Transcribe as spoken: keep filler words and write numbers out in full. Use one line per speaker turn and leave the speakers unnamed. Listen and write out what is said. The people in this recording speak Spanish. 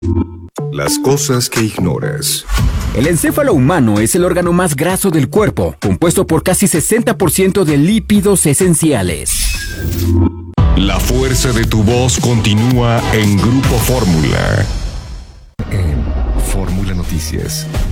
Las cosas que ignoras.
El encéfalo humano es el órgano más graso del cuerpo, compuesto por casi sesenta por ciento de lípidos esenciales.
La fuerza de tu voz continúa en Grupo Fórmula. En Fórmula Noticias.